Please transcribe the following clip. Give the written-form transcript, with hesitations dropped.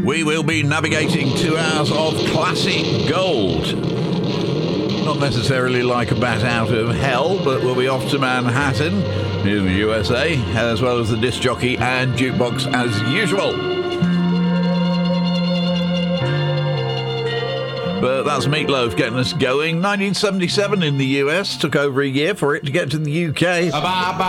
We will be navigating 2 hours of classic gold. Not necessarily like a bat out of hell, but we'll be off to Manhattan in the USA, as well as the disc jockey and jukebox as usual. But that's Meatloaf getting us going. 1977 in the US. Took over a year for it to get to the UK.